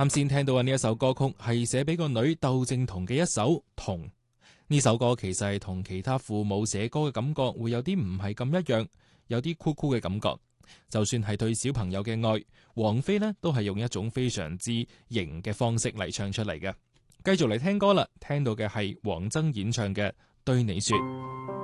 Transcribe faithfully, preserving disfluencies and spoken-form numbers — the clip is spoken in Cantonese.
啱先聽到嘅呢一首歌曲係寫俾個女竇靖童嘅一首《童》。呢首歌其實係同其他父母寫歌嘅感覺會有啲唔係咁一樣，有啲酷酷嘅感覺。就算係對小朋友嘅愛，王菲呢都係用一種非常之型嘅方式嚟唱出嚟嘅。繼續嚟聽歌啦，聽到嘅係黃錚演唱嘅《對你說》。